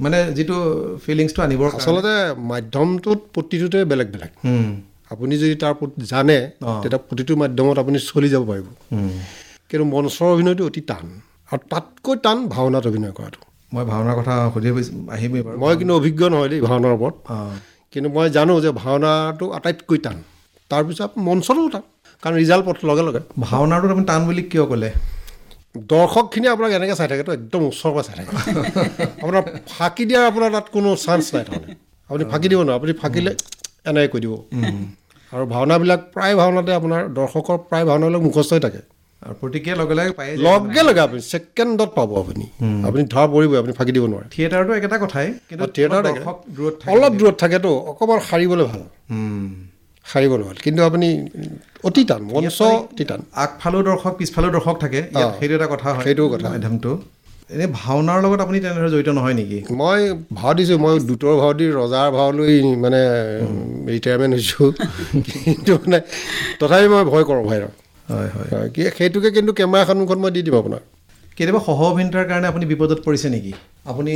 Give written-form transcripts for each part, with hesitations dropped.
মানে যিটো ফিলিংছটো আনিবৰ আচলতে মাধ্যমটোত প্ৰতিটোতে বেলেগ বেলেগ আপুনি যদি তাৰ প্ৰতি জানে তেতিয়া প্ৰতিটো মাধ্যমত আপুনি চলি যাব পাৰিব কিন্তু মঞ্চৰ অভিনয়টো অতি টান আৰু তাতকৈ টান ভাওনাত অভিনয় কৰাটো মই ভাওনাৰ কথা সুধিব আহিমেই বাৰু মই কিন্তু অভিজ্ঞ নহয় দেই ভাওনাৰ ওপৰত কিন্তু মই জানো যে ভাওনাটো আটাইতকৈ টান তাৰপিছত মঞ্চটো টান কাৰণ ৰিজাল্ট লগে লগে ভাওনাটো আপুনি টান বুলি কিয় ক'লে দৰ্শকখিনি আপোনাক এনেকৈ চাই থাকেতো একদম ওচৰৰ পৰা চাই থাকে আপোনাৰ ফাঁকি দিয়াৰ আপোনাৰ তাত কোনো চান্স নাই তাৰমানে আপুনি ফাঁকি দিব নোৱাৰে আপুনি ফাঁকিলে এনেকৈ কৈ দিব আৰু ভাওনাবিলাক প্ৰায় ভাওনাতে আপোনাৰ দৰ্শকৰ প্ৰায় ভাওনাবিলাক মুখস্থ হৈ থাকে আৰু প্ৰতিক্ৰিয়া লগে লগে পায় লগে লগে আপুনি ছেকেণ্ডত পাব আপুনি ধৰা পৰিবই আপুনি ফাঁকি দিব নোৱাৰে থিয়েটাৰটো একেটা কথাই কিন্তু থিয়েটাৰ অলপ দূৰত থাকেতো অকণমান সাৰিবলৈ ভাল সাৰিবলৈ ভাল কিন্তু আপুনি অতি টান মঞ্চ অতি টান আগফালেও দৰ্শক পিছফালেও দৰ্শক থাকে সেইটো এটা কথা হয় সেইটো কথা মাধ্যমটো এনেই ভাওনাৰ লগত আপুনি তেনেদৰে জড়িত নহয় নেকি মই ভাও দিছোঁ মই দুটৰ ভাও দি ৰজাৰ ভাও লৈ মানে ৰিটায়াৰমেণ্ট হৈছোঁ কিন্তু মানে তথাপি মই ভয় কৰোঁ ভাইৰ হয় হয় কি সেইটোকে কিন্তু কেমেৰা সন্মুখত মই দি দিম আপোনাক কেতিয়াবা সহ অভিনেতাৰ কাৰণে আপুনি বিপদত পৰিছে নেকি আপুনি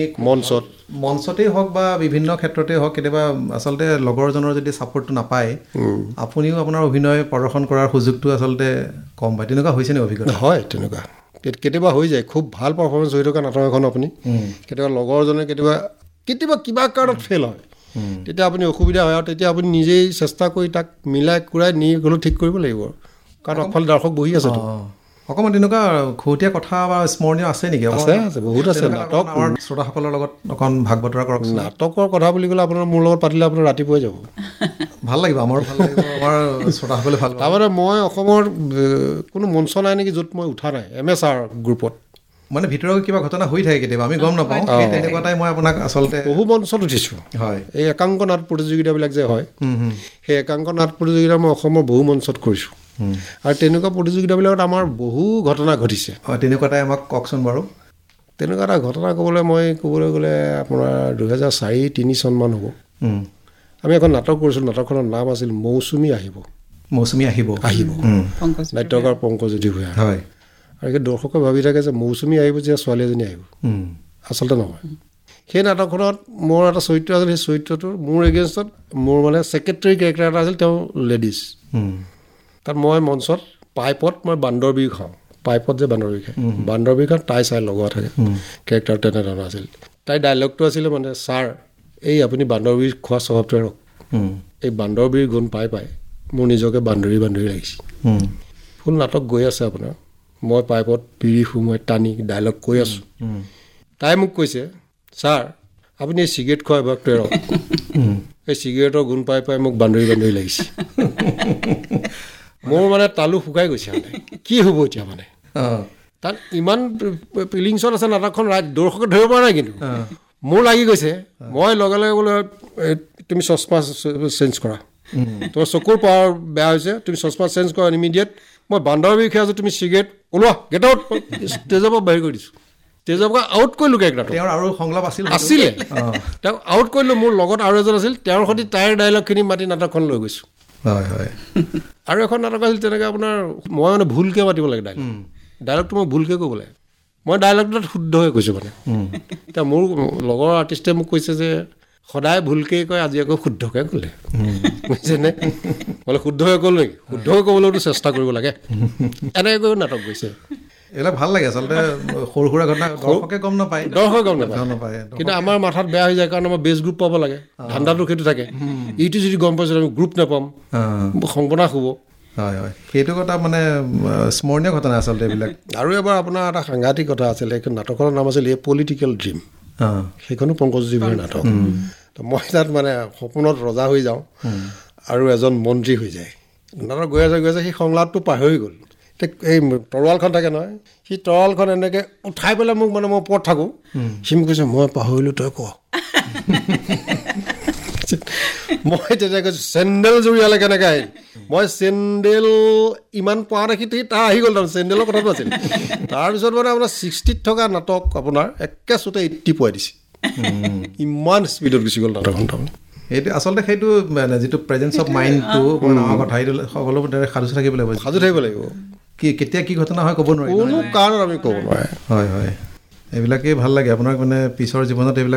মঞ্চতেই হওক বা বিভিন্ন ক্ষেত্ৰতেই হওক কেতিয়াবা আচলতে লগৰজনৰ যদি ছাপোৰ্টটো নাপায় আপুনিও আপোনাৰ অভিনয় প্ৰদৰ্শন কৰাৰ সুযোগটো আচলতে কম পায় তেনেকুৱা হৈছে নি অভিজ্ঞতা হয় তেনেকুৱা কেতিয়াবা হৈ যায় খুব ভাল পাৰফৰ্মেঞ্চ হৈ থকা নাটক এখন আপুনি কেতিয়াবা লগৰজনে কেতিয়াবা কিবা কাৰণত ফেইল হয় তেতিয়া আপুনি অসুবিধা হয় আৰু তেতিয়া আপুনি নিজেই চেষ্টা কৰি তাক মিলাই কুৰাই নি গ'লেও ঠিক কৰিব লাগিব কাৰণ অকল দৰ্শক বহি আছে অকণমান তেনেকুৱা খুঁতীয়া কথা বা স্মৰণীয় আছে নেকি আছে বহুত আছে নাটক আমাৰ শ্ৰোতাসকলৰ লগত অকণ ভাগ বতৰা কৰক নাটকৰ কথা বুলি ক'লে আপোনাৰ মোৰ লগত পাতিলে আপোনাৰ ৰাতিপুৱাই যাব ভাল লাগিব আমাৰো ভাল লাগিব আমাৰ শ্ৰোতাসকলে ভাল তাৰমানে মই অসমৰ কোনো মঞ্চ নাই নেকি য'ত মই উঠা নাই MSR গ্ৰুপত মানে ভিতৰৰ কিবা ঘটনা হৈ থাকে কেতিয়াবা আমি গম নাপাওঁ তেনেকুৱাটাই মই আপোনাক আচলতে বহু মঞ্চত উঠিছোঁ হয় এই একাংক নাট প্ৰতিযোগিতাবিলাক যে হয় সেই একাংক নাট প্ৰতিযোগিতা মই অসমৰ বহু মঞ্চত কৰিছোঁ আৰু তেনেকুৱা প্ৰতিযোগিতাবিলাকত আমাৰ বহু ঘটনা ঘটিছে তেনেকুৱাটাই আমাক কওকচোন বাৰু তেনেকুৱা এটা ঘটনা ক'বলৈ গ'লে আপোনাৰ 2004-03 চনমান হ'ব আমি এখন নাটক কৰিছিলোঁ নাটকখনৰ নাম আছিল মৌচুমী আহিব নাট্যকাৰ পংকজ্যোতি ভূঞা হয় আৰু সেই দৰ্শকে ভাবি থাকে যে মৌচুমী আহিব যে ছোৱালী এজনী আহিব আচলতে নহয় সেই নাটকখনত মোৰ এটা চৰিত্ৰ আছিল সেই চৰিত্ৰটোৰ মোৰ এগেইনষ্টত মোৰ মানে ছেক্ৰেটাৰী কেৰেক্টাৰ এটা আছিল তেওঁ লেডিজ তাত মই মঞ্চত পাইপত মই বান্দৰ বিষ খাওঁ পাইপত যে বান্দৰ বিষ খায় বান্দৰ বিষ খাওঁ তাই চাই লগোৱা থাকে কেৰেক্টাৰ তেনেধৰণৰ আছিল তাই ডাইলগটো আছিলে মানে ছাৰ এই আপুনি বান্দৰ বিষ খোৱা স্বভাৱটো এৰক এই বান্দৰ বিষ গুণ পাই মোৰ নিজকে বান্দৰী লাগিছে ফুল নাটক গৈ আছে আপোনাৰ মই পাইপত বিড়ি সোমোৱাই টানি ডাইলগ কৈ আছোঁ তাই মোক কৈছে ছাৰ আপুনি এই চিগাৰেট খোৱা অভ্যাসটো এৰক এই চিগাৰেটৰ গুণ পাই মোক বান্দৰী লাগিছে মোৰ মানে তালু শুকাই গৈছে মানে কি হ'ব এতিয়া মানে তাত ইমান ফিলিংছত আছে নাটকখন দৰ্শকে ধৰিব পৰা নাই কিন্তু মোৰ লাগি গৈছে মই লগে লগে বোলে তুমি চশমা চেঞ্জ কৰা তোমাৰ চকুৰ পাৱাৰ বেয়া হৈছে তুমি চশমা চেঞ্জ কৰা ইমিডিয়েট মই বান্দৰ বিষ খাই আছোঁ তুমি চিগাৰেট ওলোৱা গেট আউট ষ্টেজৰ পৰা বাহিৰ কৰি দিছোঁ ষ্টেজৰ পৰা আউট কৰিলোঁ কেৰেক্টাৰটো তেওঁৰ আৰু সংলাপ আছিলে তেওঁক আউট কৰিলোঁ মোৰ লগত আৰু এজন আছিল তেওঁৰ সৈতে তাইৰ ডাইলগখিনি মাতি নাটকখন লৈ গৈছোঁ হয় হয় আৰু এখন নাটক আছিল তেনেকৈ আপোনাৰ মই মানে ভুলকৈ মাতিব লাগে ডাইলগটো মই ভুলকৈ ক'ব লাগে মই ডাইলগটোত শুদ্ধ হৈ কৈছোঁ মানে এতিয়া মোৰ লগৰ আৰ্টিষ্টে মোক কৈছে যে সদায় ভুলকৈ কয় আজি আকৌ শুদ্ধকৈ ক'লে বুজিছেনে বোলে শুদ্ধকৈ ক'লো নেকি শুদ্ধকৈ ক'বলৈতো চেষ্টা কৰিব লাগে এনেকৈ কৈ নাটক গৈছে এইবিলাক ভাল লাগে আচলতে সৰু সুৰা ঘটনা দৰ্শকে গম নাপায় কিন্তু আমাৰ মাথাত বেয়া হৈ যায় কাৰণ আমাৰ বেছ গ্ৰুপ পাব লাগে ধান্দাটো সেইটো থাকে এইটো যদি গম পাইছোঁ আমি গ্ৰুপ নাপাম সৰ্বনাশ হ'ব হয় হয় সেইটো কথা মানে স্মৰণীয় ঘটনা আচলতে এইবিলাক আৰু এবাৰ আপোনাৰ এটা সাংঘাতিক কথা আছিলে এখন নাটকখনৰ নাম আছিল এ পলিটিকেল ড্ৰিম সেইখনো পংকজ্যোতি ভূঞাৰ নাটক মই তাত মানে সপোনত ৰজা হৈ যাওঁ আৰু এজন মন্ত্ৰী হৈ যায় নাটক গৈ আছে সেই সংলাপটো পাহৰি গ'ল এই তৰোৱালখন থাকে নহয় সি তৰোৱালখন এনেকৈ উঠাই পেলাই মোক মানে মই ওপৰত থাকোঁ সি মোক কৈছে মই পাহৰিলোঁ তই ক মই তেতিয়া কৈছোঁ চেণ্ডেল জুৰিয়ালে কেনেকৈ আহিল মই চেণ্ডেল ইমান পোৱা দেখি তাৰ আহি গ'ল তাৰমানে চেণ্ডেলৰ কথাটো আছিল তাৰপিছত মানে আপোনাৰ 60ত থকা নাটক আপোনাৰ একে চোতে 80 পোৱাই দিছে ইমান স্পীডত গুচি গ'ল নাটকখন তাৰমানে সেইটো আচলতে সেইটো মানে যিটো প্ৰেজেঞ্চ অফ মাইণ্ডটো ডাঙৰ কথা সেইটো সকলোবোৰ সাজু থাকিব লাগিব কি কেতিয়া কি ঘটনা হয় ক'ব নোৱাৰি কোনো কাৰণত আমি ক'ব নোৱাৰে হয় হয় এইবিলাকেই ভাল লাগে আপোনাক মানে পিছৰ জীৱনত এইবিলাক